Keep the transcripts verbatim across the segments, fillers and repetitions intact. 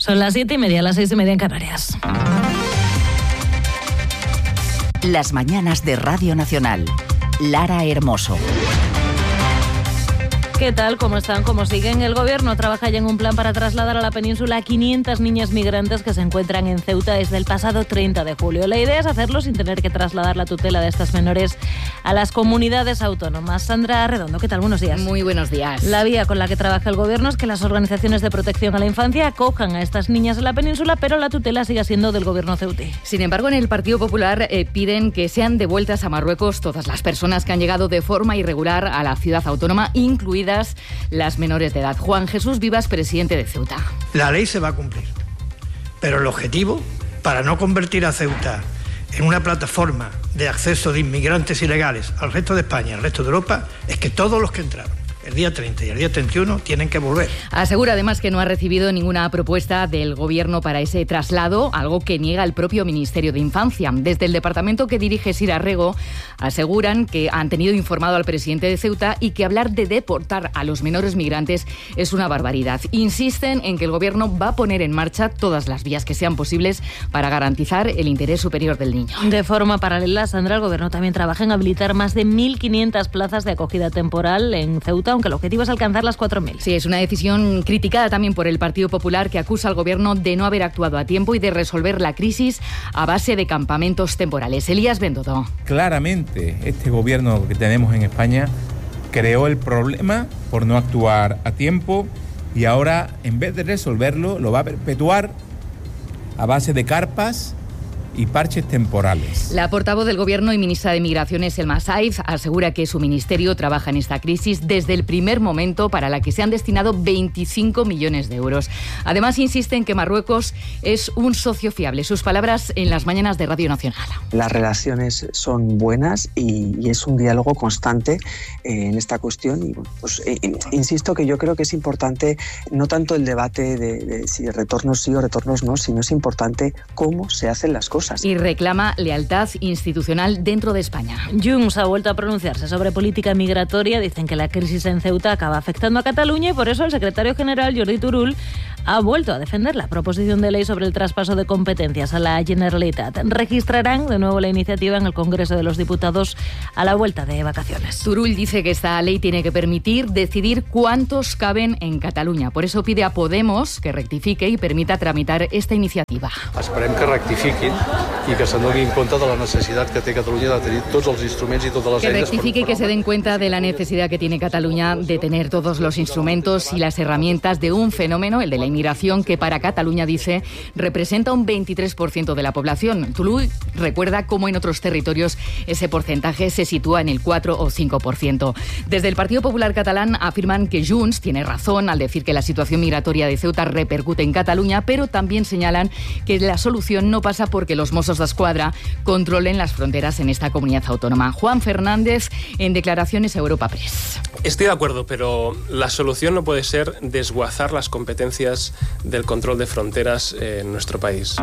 Son las siete y media, las seis y media en Canarias. Las mañanas de Radio Nacional. Lara Hermoso. ¿Qué tal? ¿Cómo están? ¿Cómo siguen? El Gobierno trabaja ya en un plan para trasladar a la península a quinientas niñas migrantes que se encuentran en Ceuta desde el pasado treinta de julio. La idea es hacerlo sin tener que trasladar la tutela de estas menores a las comunidades autónomas. Sandra Redondo, ¿qué tal? Buenos días. Muy buenos días. La vía con la que trabaja el Gobierno es que las organizaciones de protección a la infancia acojan a estas niñas en la península, pero la tutela sigue siendo del Gobierno ceutí. Sin embargo, en el Partido Popular eh, piden que sean devueltas a Marruecos todas las personas que han llegado de forma irregular a la ciudad autónoma, incluidas las menores de edad. Juan Jesús Vivas, presidente de Ceuta. La ley se va a cumplir, pero el objetivo, para no convertir a Ceuta en una plataforma de acceso de inmigrantes ilegales al resto de España, al resto de Europa, es que todos los que entraron el día treinta y el día treinta y uno tienen que volver. Asegura además que no ha recibido ninguna propuesta del Gobierno para ese traslado, algo que niega el propio Ministerio de Infancia. Desde el departamento que dirige Sira Rego aseguran que han tenido informado al presidente de Ceuta y que hablar de deportar a los menores migrantes es una barbaridad. Insisten en que el Gobierno va a poner en marcha todas las vías que sean posibles para garantizar el interés superior del niño. De forma paralela, Sandra, el Gobierno también trabaja en habilitar más de mil quinientas plazas de acogida temporal en Ceuta, aunque el objetivo es alcanzar las cuatro mil. Sí, es una decisión criticada también por el Partido Popular, que acusa al Gobierno de no haber actuado a tiempo y de resolver la crisis a base de campamentos temporales. Elías Bendodo. Claramente, este Gobierno que tenemos en España creó el problema por no actuar a tiempo y ahora, en vez de resolverlo, lo va a perpetuar a base de carpas y parches temporales. La portavoz del Gobierno y ministra de Migraciones, Elma Saiz, asegura que su ministerio trabaja en esta crisis desde el primer momento, para la que se han destinado veinticinco millones de euros. Además, insiste en que Marruecos es un socio fiable. Sus palabras en las mañanas de Radio Nacional. Las relaciones son buenas y, y es un diálogo constante eh, en esta cuestión. Y bueno, pues eh, insisto que yo creo que es importante no tanto el debate de, de si retornos sí o retornos no, sino es importante cómo se hacen las cosas. Y reclama lealtad institucional dentro de España. Junts ha vuelto a pronunciarse sobre política migratoria. Dicen que la crisis en Ceuta acaba afectando a Cataluña y por eso el secretario general, Jordi Turull, ha vuelto a defender la proposición de ley sobre el traspaso de competencias a la Generalitat. Registrarán de nuevo la iniciativa en el Congreso de los Diputados a la vuelta de vacaciones. Turull dice que esta ley tiene que permitir decidir cuántos caben en Cataluña. Por eso pide a Podemos que rectifique y permita tramitar esta iniciativa. Esperem que rectifiquin i que se donin compte de la necessitat que té Catalunya de tenir tots els instruments i totes les que eines. Que rectifique y que se den cuenta de la necesidad que tiene Cataluña de tener todos los instrumentos y las herramientas de un fenómeno, el de la inmigración, que para Cataluña, dice, representa un veintitrés por ciento de la población. Turull recuerda cómo en otros territorios ese porcentaje se sitúa en el cuatro o cinco por ciento. Desde el Partido Popular catalán afirman que Junts tiene razón al decir que la situación migratoria de Ceuta repercute en Cataluña, pero también señalan que la solución no pasa porque los Mossos d'Esquadra controlen las fronteras en esta comunidad autónoma. Juan Fernández, en declaraciones a Europa Press. Estoy de acuerdo, pero la solución no puede ser desguazar las competencias del control de fronteras en nuestro país.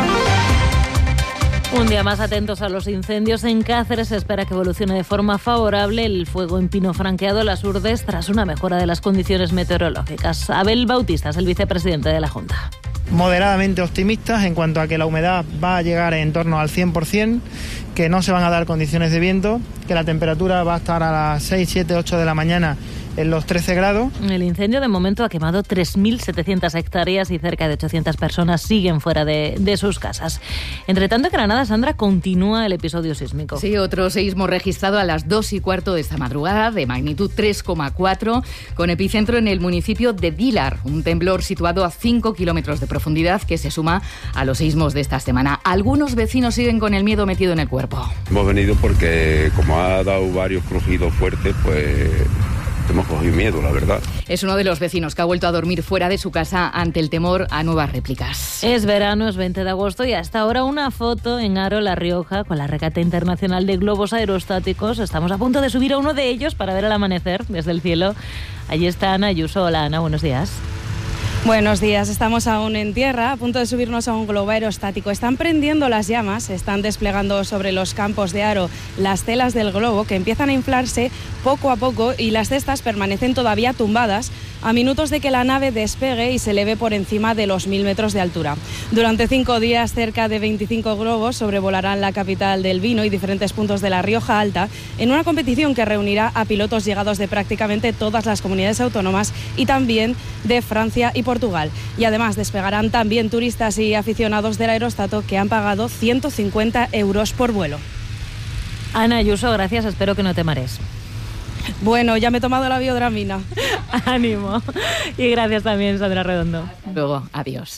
Un día más atentos a los incendios. En Cáceres se espera que evolucione de forma favorable el fuego en Pino Franqueado, Las Urdes, tras una mejora de las condiciones meteorológicas. Abel Bautista es el vicepresidente de la Junta. Moderadamente optimistas en cuanto a que la humedad va a llegar en torno al cien por ciento, que no se van a dar condiciones de viento, que la temperatura va a estar a las seis, siete, ocho de la mañana en los trece grados. El incendio de momento ha quemado tres mil setecientas hectáreas y cerca de ochocientas personas siguen fuera de, de sus casas. Entre tanto, en Granada, Sandra, continúa el episodio sísmico. Sí, otro seísmo registrado a las dos y cuarto de esta madrugada, de magnitud tres coma cuatro, con epicentro en el municipio de Dílar, un temblor situado a cinco kilómetros de profundidad que se suma a los seísmos de esta semana. Algunos vecinos siguen con el miedo metido en el cuerpo. Hemos venido porque, como ha dado varios crujidos fuertes, pues hemos cogido miedo, la verdad. Es uno de los vecinos que ha vuelto a dormir fuera de su casa ante el temor a nuevas réplicas. Es verano, es veinte de agosto y hasta ahora una foto en Haro, La Rioja, con la regata internacional de globos aerostáticos. Estamos a punto de subir a uno de ellos para ver el amanecer desde el cielo. Allí está Ana Ayuso. Hola, Ana, buenos días. Buenos días, estamos aún en tierra, a punto de subirnos a un globo aerostático. Están prendiendo las llamas, están desplegando sobre los campos de Haro las telas del globo que empiezan a inflarse poco a poco y las cestas permanecen todavía tumbadas, a minutos de que la nave despegue y se eleve por encima de los mil metros de altura. Durante cinco días, cerca de veinticinco globos sobrevolarán la capital del vino y diferentes puntos de la Rioja Alta, en una competición que reunirá a pilotos llegados de prácticamente todas las comunidades autónomas y también de Francia y Portugal. Y además despegarán también turistas y aficionados del Aerostato que han pagado ciento cincuenta euros por vuelo. Ana Ayuso, gracias, espero que no te marees. Bueno, ya me he tomado la biodramina. Ánimo. Y gracias también, Sandra Redondo. Luego, adiós.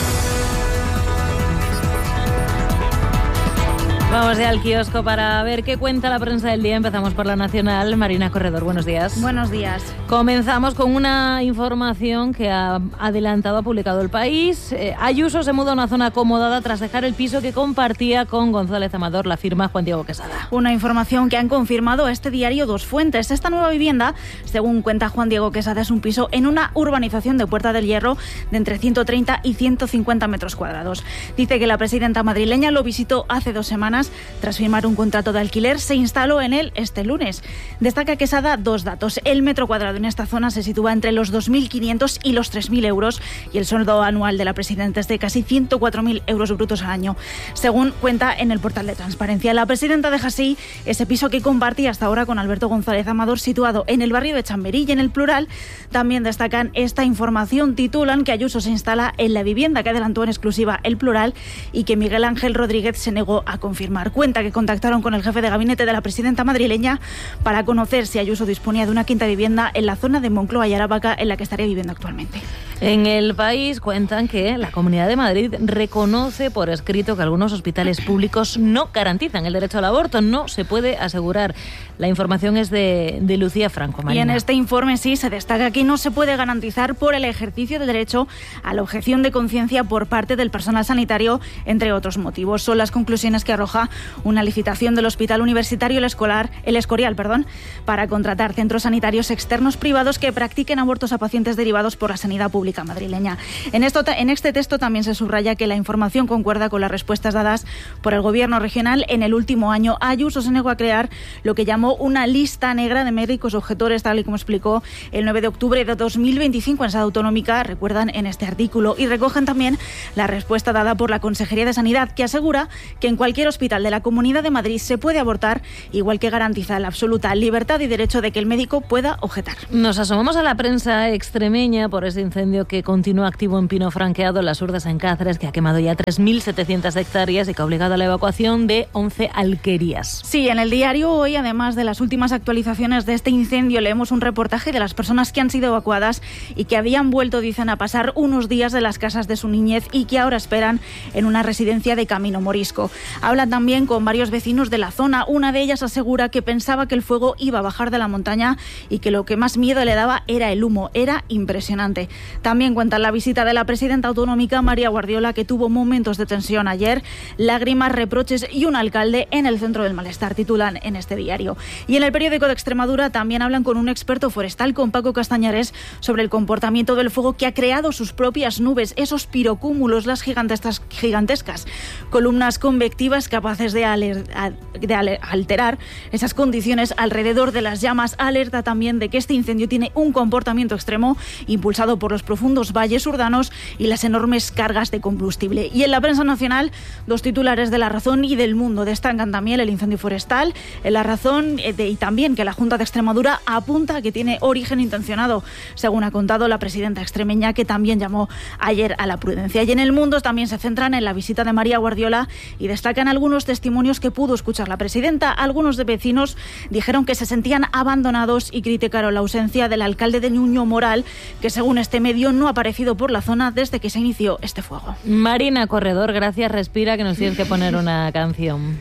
Vamos ya al kiosco para ver qué cuenta la prensa del día. Empezamos por La Nacional. Marina Corredor, buenos días. Buenos días. Comenzamos con una información que ha adelantado, ha publicado El País. Eh, Ayuso se muda a una zona acomodada tras dejar el piso que compartía con González Amador, la firma Juan Diego Quesada. Una información que han confirmado a este diario dos fuentes. Esta nueva vivienda, según cuenta Juan Diego Quesada, es un piso en una urbanización de Puerta del Hierro de entre ciento treinta y ciento cincuenta metros cuadrados. Dice que la presidenta madrileña lo visitó hace dos semanas. Tras firmar un contrato de alquiler, se instaló en él este lunes. Destaca Quesada dos datos. El metro cuadrado en esta zona se sitúa entre los dos mil quinientos y los tres mil euros y el sueldo anual de la presidenta es de casi ciento cuatro mil euros brutos al año. Según cuenta en el portal de Transparencia, la presidenta deja así ese piso que compartía hasta ahora con Alberto González Amador, situado en el barrio de Chamberí. Y en el plural también destacan esta información. Titulan que Ayuso se instala en la vivienda que adelantó en exclusiva el plural y que Miguel Ángel Rodríguez se negó a confirmar. Cuenta que contactaron con el jefe de gabinete de la presidenta madrileña para conocer si Ayuso disponía de una quinta vivienda en la zona de Moncloa y Aravaca, en la que estaría viviendo actualmente. En El País cuentan que la Comunidad de Madrid reconoce por escrito que algunos hospitales públicos no garantizan el derecho al aborto, no se puede asegurar. La información es de, de Lucía Franco. Marina. Y en este informe sí se destaca que no se puede garantizar por el ejercicio del derecho a la objeción de conciencia por parte del personal sanitario, entre otros motivos. Son las conclusiones que arroja una licitación del Hospital Universitario El Escolar, El Escorial, perdón, para contratar centros sanitarios externos privados que practiquen abortos a pacientes derivados por la sanidad pública madrileña. En, esto, en este texto también se subraya que la información concuerda con las respuestas dadas por el Gobierno regional en el último año. Ayuso se negó a crear lo que llamó una lista negra de médicos objetores, tal y como explicó el nueve de octubre de dos mil veinticinco en Sede Autonómica, recuerdan en este artículo, y recogen también la respuesta dada por la Consejería de Sanidad, que asegura que en cualquier hospital de la Comunidad de Madrid se puede abortar, igual que garantiza la absoluta libertad y derecho de que el médico pueda objetar. Nos asomamos a la prensa extremeña por ese incendio que continúa activo en Pino Franqueado, en las Urdes, en Cáceres, que ha quemado ya tres mil setecientas hectáreas y que ha obligado a la evacuación de once alquerías. Sí, en el diario hoy, además de las últimas actualizaciones de este incendio, leemos un reportaje de las personas que han sido evacuadas y que habían vuelto, dicen, a pasar unos días de las casas de su niñez y que ahora esperan en una residencia de Camino Morisco. Hablan también con varios vecinos de la zona. Una de ellas asegura que pensaba que el fuego iba a bajar de la montaña y que lo que más miedo le daba era el humo. Era impresionante. También cuentan la visita de la presidenta autonómica María Guardiola, que tuvo momentos de tensión ayer, lágrimas, reproches y un alcalde en el centro del malestar, titulan en este diario. Y en el periódico de Extremadura también hablan con un experto forestal, con Paco Castañares, sobre el comportamiento del fuego que ha creado sus propias nubes, esos pirocúmulos, las gigantescas, gigantescas columnas convectivas capaces de, aler, de alterar esas condiciones alrededor de las llamas. Alerta también de que este incendio tiene un comportamiento extremo impulsado por los profundos valles urbanos y las enormes cargas de combustible. Y en la prensa nacional, dos titulares de La Razón y del Mundo destacan también el incendio forestal. En La Razón de, y también que la Junta de Extremadura apunta a que tiene origen intencionado, según ha contado la presidenta extremeña, que también llamó ayer a la prudencia. Y en El Mundo también se centran en la visita de María Guardiola y destacan algunos testimonios que pudo escuchar la presidenta. Algunos de vecinos dijeron que se sentían abandonados y criticaron la ausencia del alcalde de Nuño Moral, que según este medio no ha aparecido por la zona desde que se inició este fuego. Marina Corredor, gracias. Respira, que nos tienes que poner una canción.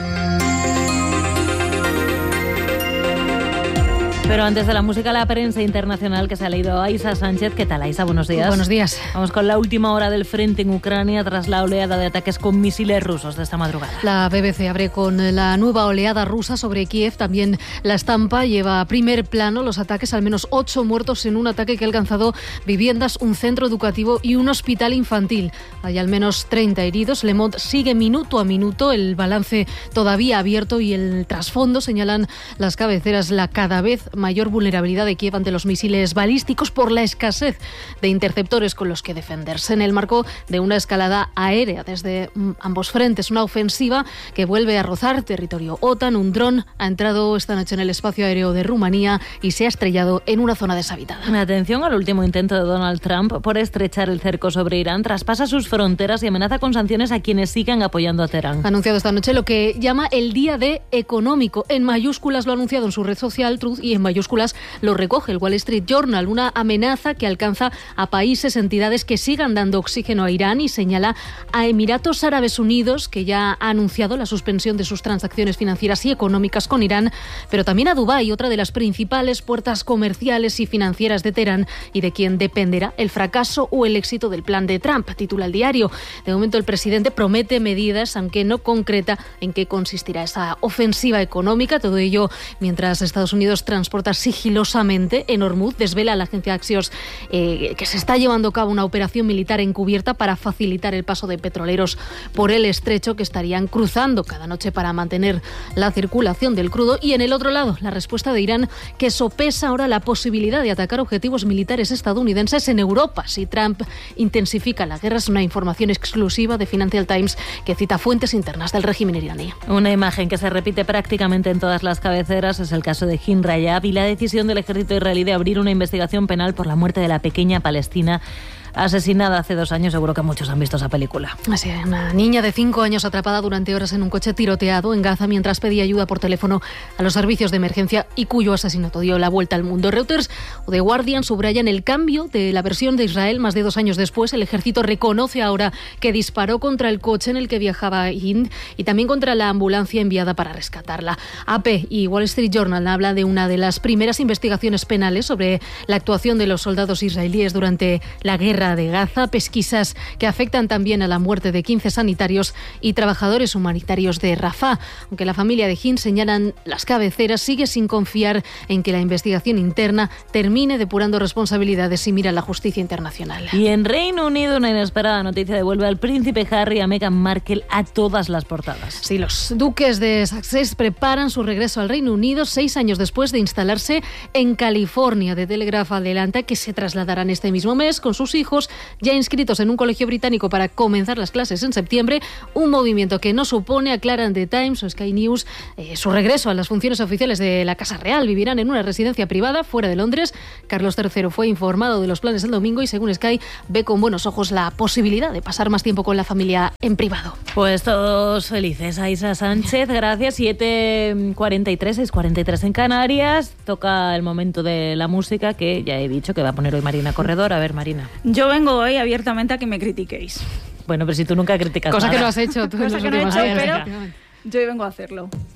Pero antes de la música, la prensa internacional, que se ha leído a Isa Sánchez. ¿Qué tal, Isa? Buenos días. Buenos días. Vamos con la última hora del frente en Ucrania tras la oleada de ataques con misiles rusos de esta madrugada. La B B C abre con la nueva oleada rusa sobre Kiev. También La Estampa lleva a primer plano los ataques, al menos ocho muertos en un ataque que ha alcanzado viviendas, un centro educativo y un hospital infantil. Hay al menos treinta heridos. Le Monde sigue minuto a minuto el balance todavía abierto y el trasfondo, señalan las cabeceras, la cada vez mayor vulnerabilidad de Kiev ante los misiles balísticos por la escasez de interceptores con los que defenderse, en el marco de una escalada aérea desde ambos frentes, una ofensiva que vuelve a rozar territorio OTAN. Un dron ha entrado esta noche en el espacio aéreo de Rumanía y se ha estrellado en una zona deshabitada. Atención al último intento de Donald Trump por estrechar el cerco sobre Irán, traspasa sus fronteras y amenaza con sanciones a quienes sigan apoyando a Teherán. Ha anunciado esta noche lo que llama el Día D económico. En mayúsculas lo ha anunciado en su red social Truth y en mayúsculas lo recoge el Wall Street Journal, una amenaza que alcanza a países, entidades que sigan dando oxígeno a Irán, y señala a Emiratos Árabes Unidos, que ya ha anunciado la suspensión de sus transacciones financieras y económicas con Irán, pero también a Dubái, otra de las principales puertas comerciales y financieras de Teherán y de quien dependerá el fracaso o el éxito del plan de Trump, titula el diario. De momento el presidente promete medidas, aunque no concreta en qué consistirá esa ofensiva económica. Todo ello mientras Estados Unidos transporta sigilosamente en Hormuz. Desvela la agencia Axios eh, que se está llevando a cabo una operación militar encubierta para facilitar el paso de petroleros por el estrecho, que estarían cruzando cada noche para mantener la circulación del crudo. Y en el otro lado, la respuesta de Irán, que sopesa ahora la posibilidad de atacar objetivos militares estadounidenses en Europa si Trump intensifica la guerra. Es una información exclusiva de Financial Times que cita fuentes internas del régimen iraní. Una imagen que se repite prácticamente en todas las cabeceras es el caso de Hin Rajab y la decisión del ejército israelí de abrir una investigación penal por la muerte de la pequeña palestina asesinada hace dos años. Seguro que muchos han visto esa película. Así, una niña de cinco años atrapada durante horas en un coche tiroteado en Gaza mientras pedía ayuda por teléfono a los servicios de emergencia y cuyo asesinato dio la vuelta al mundo. Reuters o The Guardian subrayan el cambio de la versión de Israel más de dos años después. El ejército reconoce ahora que disparó contra el coche en el que viajaba Hind y también contra la ambulancia enviada para rescatarla. A P y Wall Street Journal habla de una de las primeras investigaciones penales sobre la actuación de los soldados israelíes durante la guerra de Gaza, pesquisas que afectan también a la muerte de quince sanitarios y trabajadores humanitarios de Rafah. Aunque la familia de Hind, señalan las cabeceras, sigue sin confiar en que la investigación interna termine depurando responsabilidades y mira a la justicia internacional. Y en Reino Unido, una inesperada noticia devuelve al príncipe Harry y a Meghan Markle a todas las portadas. Sí, los duques de Sussex preparan su regreso al Reino Unido seis años después de instalarse en California. The Telegraph adelanta que se trasladarán este mismo mes con sus hijos ya inscritos en un colegio británico para comenzar las clases en septiembre, un movimiento que no supone, aclaran The Times o Sky News, eh, su regreso a las funciones oficiales de la Casa Real. Vivirán en una residencia privada fuera de Londres. Carlos tercero fue informado de los planes el domingo y, según Sky, ve con buenos ojos la posibilidad de pasar más tiempo con la familia en privado. Pues todos felices. Aisa Sánchez, gracias. siete cuarenta y tres, seis cuarenta y tres en Canarias. Toca el momento de la música, que ya he dicho que va a poner hoy Marina Corredor. A ver, Marina. Yo vengo hoy abiertamente a que me critiquéis. Bueno, pero si tú nunca criticas Cosa nada. que no has hecho tú. Cosa que no he hecho, días. pero yo hoy vengo a hacerlo.